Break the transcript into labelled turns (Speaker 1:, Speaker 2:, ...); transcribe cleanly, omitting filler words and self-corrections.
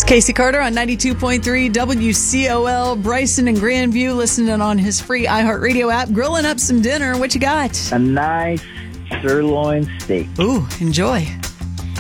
Speaker 1: Casey Carter on 92.3 WCOL. Bryson in Grandview listening on his free iHeartRadio app, grilling up some dinner. What you got?
Speaker 2: A nice sirloin steak.
Speaker 1: Ooh, enjoy.